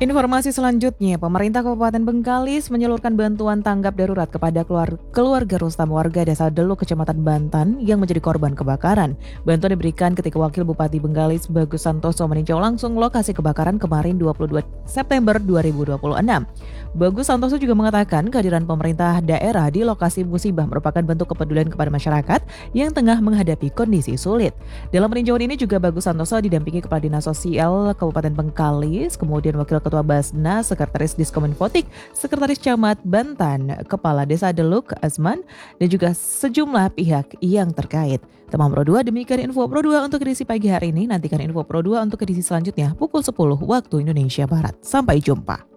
Informasi selanjutnya, pemerintah Kabupaten Bengkalis menyalurkan bantuan tanggap darurat kepada keluarga Rustam warga Desa Deluk, Kecamatan Bantan yang menjadi korban kebakaran. Bantuan diberikan ketika Wakil Bupati Bengkalis Bagus Santoso meninjau langsung lokasi kebakaran kemarin 22 September 2026. Bagus Santoso juga mengatakan kehadiran pemerintah daerah di lokasi musibah merupakan bentuk kepedulian kepada masyarakat yang tengah menghadapi kondisi sulit. Dalam peninjauan ini juga Bagus Santoso didampingi Kepala Dinas Sosial Kabupaten Bengkalis, kemudian Wakil Ketua Basnas, Sekretaris Diskominfotik, Sekretaris Camat Bantan, Kepala Desa Deluk Azman, dan juga sejumlah pihak yang terkait. Teman Pro 2, demikian info Pro 2 untuk edisi pagi hari ini. Nantikan info Pro 2 untuk edisi selanjutnya pukul 10 waktu Indonesia Barat. Sampai jumpa.